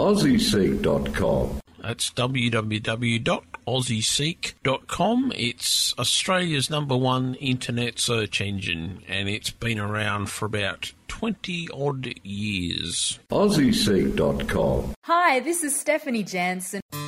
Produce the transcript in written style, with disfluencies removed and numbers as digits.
AussieSeek.com. That's www.aussieseek.com. It's Australia's #1 internet search engine, and it's been around for about 20-odd years. AussieSeek.com. Hi, this is Stephanie Jansen.